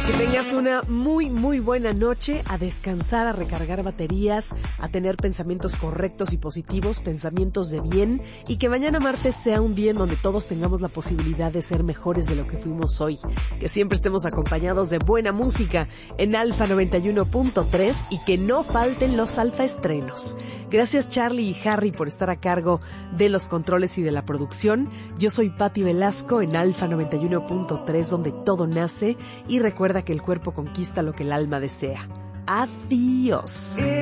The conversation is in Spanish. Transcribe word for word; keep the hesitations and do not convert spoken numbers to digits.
Que tengas una muy, muy buena noche, a descansar, a recargar baterías, a tener pensamientos correctos y positivos, pensamientos de bien, y que mañana martes sea un día en donde todos tengamos la posibilidad de ser mejores de lo que fuimos hoy. Que siempre estemos acompañados de buena música en Alfa noventa y uno punto tres y que no falten los alfa estrenos. Gracias Charlie y Harry por estar a cargo de los controles y de la producción. Yo soy Patti Velasco en Alfa noventa y uno punto tres, donde todo nace, y recuerda que el cuerpo conquista lo que el alma desea. Adiós.